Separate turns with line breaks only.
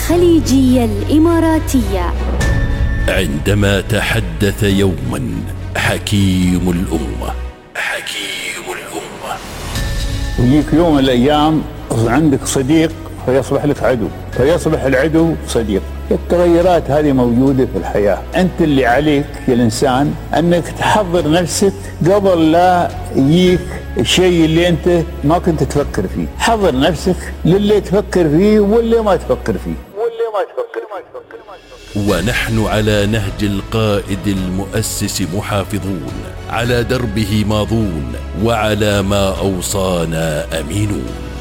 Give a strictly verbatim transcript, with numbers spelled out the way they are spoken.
الخليجية الإماراتية.
عندما تحدث يوما حكيم الأمة حكيم الأمة
يجيك يوم من الأيام عندك صديق فيصبح لك عدو، فيصبح العدو صديق. التغيرات هذه موجودة في الحياة. أنت اللي عليك يا الإنسان أنك تحضر نفسك قبل لا يجيك الشيء اللي أنت ما كنت تفكر فيه. حضر نفسك للي تفكر فيه واللي ما تفكر فيه واللي ما تفكر ما تفكر ما تفكر.
ونحن على نهج القائد المؤسس محافظون، على دربه ماضون، وعلى ما أوصانا أمينون.